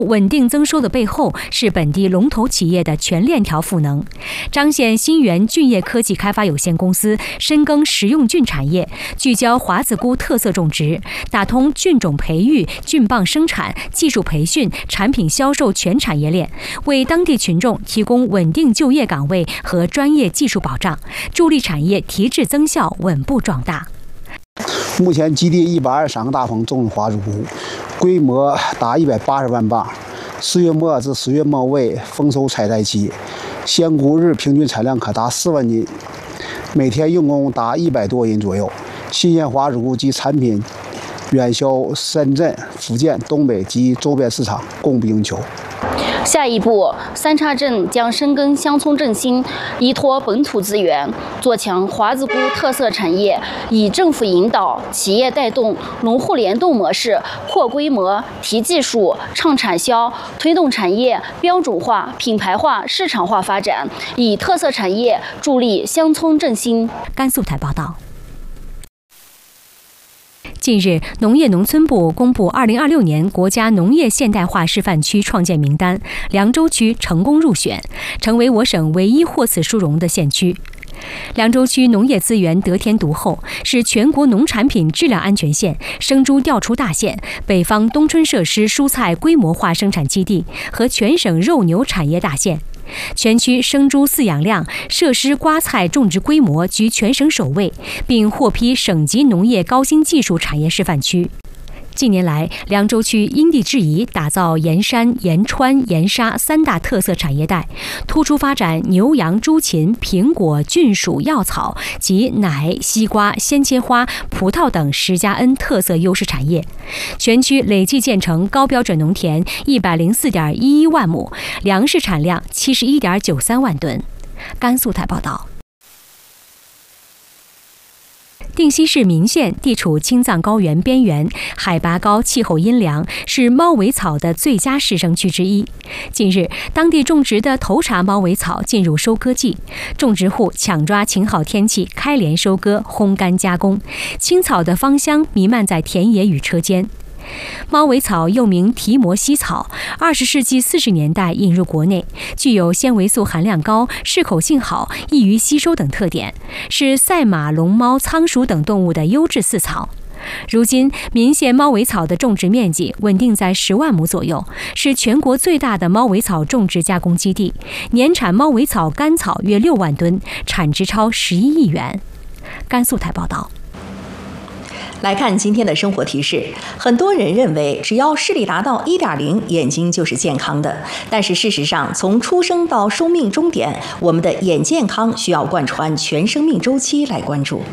稳定增收的背后是本地龙头企业的全链条赋能，彰显新源菌业科技开发有限公司深耕食用菌产业，聚焦华子菇特色种植，打通菌种培育、菌棒生产、技术培训、产品销售全产业链，为当地群众提供稳定就业岗位和专业技术保障，助力产业提质增效、稳步壮大。 目前基地123个大棚种华子菇，规模达180万磅。4月末至10月末为丰收采摘期，鲜菇日平均产量可达4万斤，每天用工达100多人左右。新鲜华子菇及产品远销深圳、福建、东北及周边市场，供不应求。 下一步，三岔镇将深耕乡村振兴，依托本土资源，做强华子菇特色产业，以政府引导、企业带动、农户联动模式，扩规模、提技术、创产销，推动产业标准化、品牌化、市场化发展，以特色产业助力乡村振兴。 甘肃台报道。近日，农业农村部公布2026年国家农业现代化示范区创建名单，凉州区成功入选，成为我省唯一获此殊荣的县区。凉州区农业资源得天独厚，是全国农产品质量安全县、生猪调出大县、北方冬春设施蔬菜规模化生产基地和全省肉牛产业大县。全区生猪饲养量、设施瓜菜种植规模居全省首位，并获批省级农业高新技术产业示范区。近年来，凉州区因地制宜打造盐山、盐川、盐沙3大特色产业带，突出发展牛羊猪禽、苹果、菌属、药草及奶、西瓜、鲜切花、葡萄等10+N 特色优势产业。全区累计建成高标准农田104.11万亩，粮食产量71.93万吨。甘肃台报道。定西市岷县地处青藏高原边缘，海拔高，气候阴凉，是猫尾草的最佳适生区之一。近日，当地种植的头茬猫尾草进入收割季，种植户抢抓晴好天气，开镰收割、烘干加工，青草的芳香弥漫在田野与车间。猫尾草又名提摩西草，20世纪40年代引入国内，具有纤维素含量高、适口性好、易于吸收等特点，是赛马、龙猫、仓鼠等动物的优质饲草。如今，岷县猫尾草的种植面积稳定在10万亩左右，是全国最大的猫尾草种植加工基地，年产猫尾草干草约6万吨，产值超11亿元。甘肃台报道。 来看今天的生活提示，很多人认为只要视力达到1.0，眼睛就是健康的。但是事实上，从出生到生命终点，我们的眼健康需要贯穿全生命周期来关注。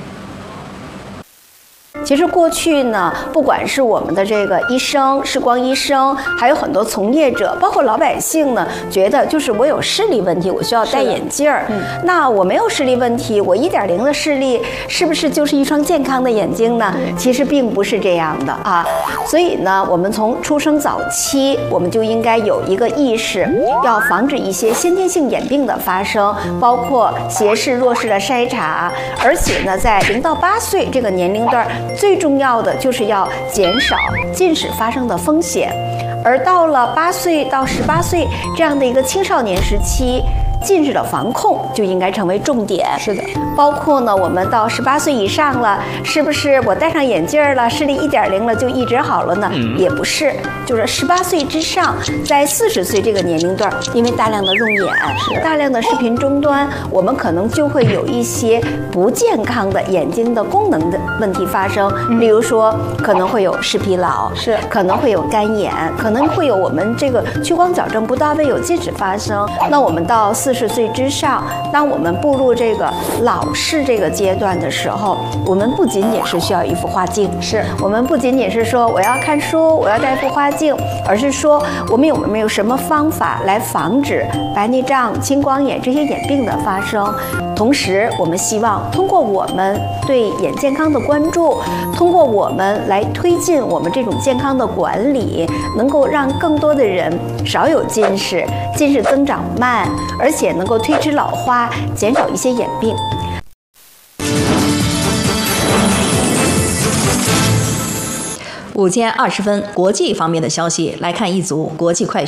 其实过去呢，不管是我们的这个医生、视光医生，还有很多从业者，包括老百姓呢，觉得就是我有视力问题，我需要戴眼镜儿。那我没有视力问题，我1.0的视力是不是就是一双健康的眼睛呢？其实并不是这样的啊。所以呢，我们从出生早期，我们就应该有一个意识，要防止一些先天性眼病的发生，包括斜视、弱视的筛查。而且呢，在0到8岁这个年龄段，最重要的就是要减少近视发生的风险，而到了8岁到18岁这样的一个青少年时期，近视的防控就应该成为重点。是的，包括呢，我们到18岁以上了，是不是我戴上眼镜了，视力1.0了就一直好了呢？也不是，就是18岁之上，在40岁这个年龄段，因为大量的用眼、大量的视频终端，我们可能就会有一些不健康的眼睛的功能的问题发生，例如说可能会有视疲劳，可能会有干眼，可能会有我们这个屈光矫正不到位，有近视发生。那我们到40岁之上，当我们步入这个老视这个阶段的时候，我们不仅仅是需要一副画镜，我们不仅仅是说我要看书，我要戴一副画镜，而是说我们有没有什么方法来防止白内障、青光眼这些眼病的发生。同时，我们希望通过我们对眼健康的关注，通过我们来推进我们这种健康的管理，能够让更多的人少有近视，近视增长慢，而且能够推迟老花，减少一些眼病。 5:20，国际方面的消息来看一组国际快讯。